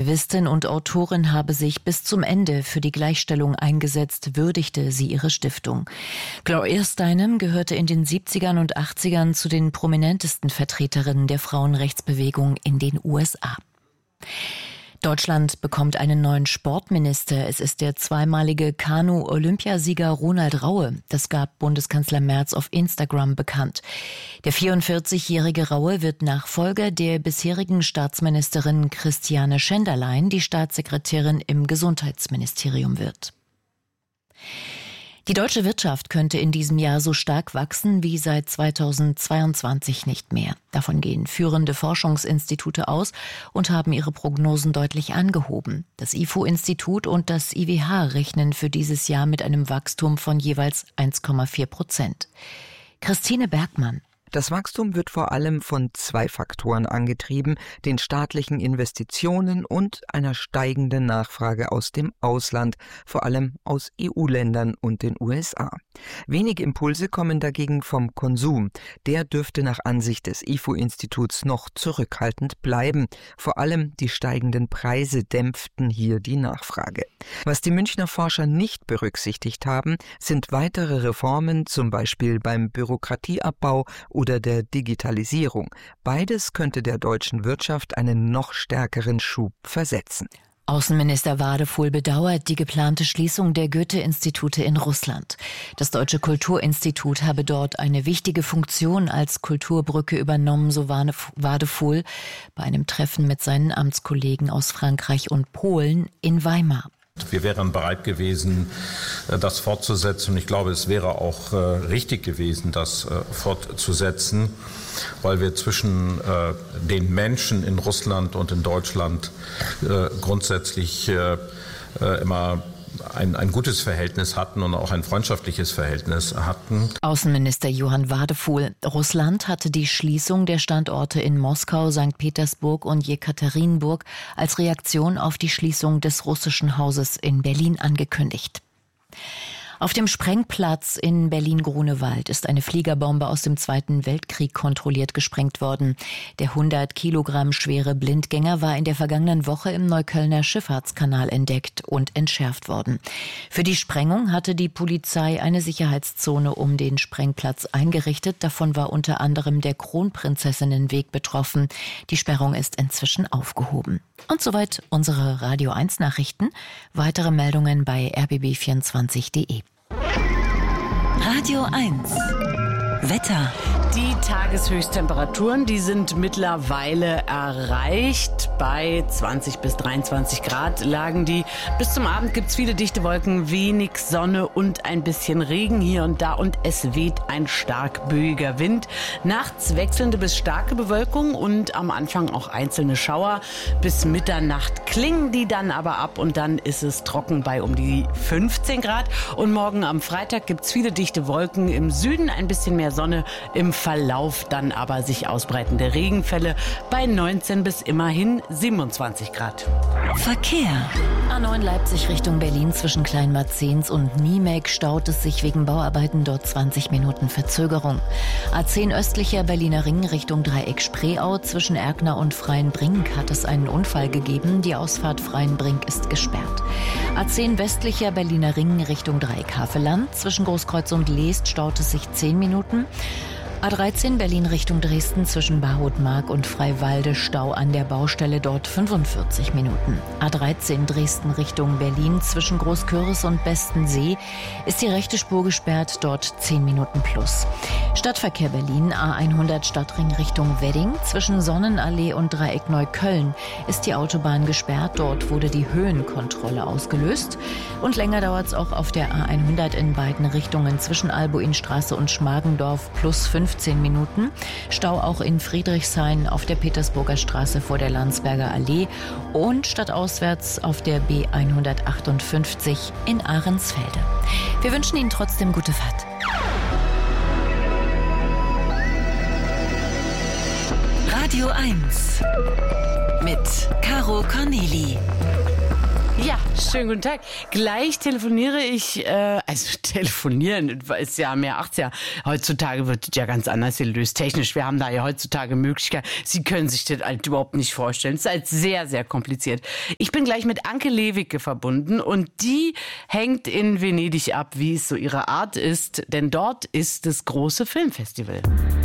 Aktivistin und Autorin habe sich bis zum Ende für die Gleichstellung eingesetzt, würdigte sie ihre Stiftung. Gloria Steinem gehörte in den 70ern und 80ern zu den prominentesten Vertreterinnen der Frauenrechtsbewegung in den USA. Deutschland bekommt einen neuen Sportminister. Es ist der zweimalige Kanu-Olympiasieger Ronald Raue. Das gab Bundeskanzler Merz auf Instagram bekannt. Der 44-jährige Raue wird Nachfolger der bisherigen Staatsministerin Christiane Schenderlein, die Staatssekretärin im Gesundheitsministerium wird. Die deutsche Wirtschaft könnte in diesem Jahr so stark wachsen wie seit 2022 nicht mehr. Davon gehen führende Forschungsinstitute aus und haben ihre Prognosen deutlich angehoben. Das IFO-Institut und das IWH rechnen für dieses Jahr mit einem Wachstum von jeweils 1,4%. Christine Bergmann. Das Wachstum wird vor allem von 2 Faktoren angetrieben, den staatlichen Investitionen und einer steigenden Nachfrage aus dem Ausland, vor allem aus EU-Ländern und den USA. Wenige Impulse kommen dagegen vom Konsum. Der dürfte nach Ansicht des IFO-Instituts noch zurückhaltend bleiben. Vor allem die steigenden Preise dämpften hier die Nachfrage. Was die Münchner Forscher nicht berücksichtigt haben, sind weitere Reformen, zum Beispiel beim Bürokratieabbau oder der Digitalisierung. Beides könnte der deutschen Wirtschaft einen noch stärkeren Schub versetzen. Außenminister Wadefuhl bedauert die geplante Schließung der Goethe-Institute in Russland. Das Deutsche Kulturinstitut habe dort eine wichtige Funktion als Kulturbrücke übernommen, so Wadefuhl bei einem Treffen mit seinen Amtskollegen aus Frankreich und Polen in Weimar. Wir wären bereit gewesen, das fortzusetzen. Und ich glaube, es wäre auch richtig gewesen, das fortzusetzen, weil wir zwischen den Menschen in Russland und in Deutschland grundsätzlich immer ein gutes Verhältnis hatten und auch ein freundschaftliches Verhältnis hatten. Außenminister Johann Wadefuhl. Russland hatte die Schließung der Standorte in Moskau, St. Petersburg und Jekaterinburg als Reaktion auf die Schließung des russischen Hauses in Berlin angekündigt. Auf dem Sprengplatz in Berlin-Grunewald ist eine Fliegerbombe aus dem Zweiten Weltkrieg kontrolliert gesprengt worden. Der 100 Kilogramm schwere Blindgänger war in der vergangenen Woche im Neuköllner Schifffahrtskanal entdeckt und entschärft worden. Für die Sprengung hatte die Polizei eine Sicherheitszone um den Sprengplatz eingerichtet. Davon war unter anderem der Kronprinzessinnenweg betroffen. Die Sperrung ist inzwischen aufgehoben. Und soweit unsere Radio 1 Nachrichten. Weitere Meldungen bei rbb24.de. Radio 1 Wetter. Die Tageshöchsttemperaturen, die sind mittlerweile erreicht. Bei 20 bis 23 Grad lagen die. Bis zum Abend gibt's viele dichte Wolken, wenig Sonne und ein bisschen Regen hier und da. Und es weht ein stark böiger Wind. Nachts wechselnde bis starke Bewölkung und am Anfang auch einzelne Schauer. Bis Mitternacht klingen die dann aber ab und dann ist es trocken bei um die 15 Grad. Und morgen am Freitag gibt's viele dichte Wolken. Im Süden ein bisschen mehr Sonne, im Verlauf dann aber sich ausbreitende Regenfälle bei 19 bis immerhin 27 Grad. Verkehr. A9 Leipzig Richtung Berlin zwischen Kleinmarzens und Niemek staut es sich wegen Bauarbeiten, dort 20 Minuten Verzögerung. A10 östlicher Berliner Ring Richtung Dreieck Spreeau zwischen Erkner und Freienbrink hat es einen Unfall gegeben. Die Ausfahrt Freienbrink ist gesperrt. A10 westlicher Berliner Ring Richtung Dreieck Havelland zwischen Großkreuz und Leest staut es sich 10 Minuten. A13 Berlin Richtung Dresden zwischen Barhout-Mark und Freiwalde Stau an der Baustelle, dort 45 Minuten. A13 Dresden Richtung Berlin zwischen Großkürbis und Bestensee ist die rechte Spur gesperrt, dort 10 Minuten plus. Stadtverkehr Berlin A100 Stadtring Richtung Wedding zwischen Sonnenallee und Dreieck Neukölln ist die Autobahn gesperrt, dort wurde die Höhenkontrolle ausgelöst. Und länger dauert es auch auf der A100 in beiden Richtungen zwischen Albuinstraße und Schmargendorf plus 15 Minuten. Stau auch in Friedrichshain auf der Petersburger Straße vor der Landsberger Allee und stadtauswärts auf der B158 in Ahrensfelde. Wir wünschen Ihnen trotzdem gute Fahrt. Radio 1 mit Caro Corneli. Ja, schönen guten Tag. Gleich telefoniere ich, telefonieren ist ja mehr 80er. Heutzutage wird es ja ganz anders gelöst. Technisch, wir haben da ja heutzutage Möglichkeiten. Sie können sich das halt überhaupt nicht vorstellen. Es ist halt sehr, sehr kompliziert. Ich bin gleich mit Anke Lewicke verbunden und die hängt in Venedig ab, wie es so ihre Art ist. Denn dort ist das große Filmfestival.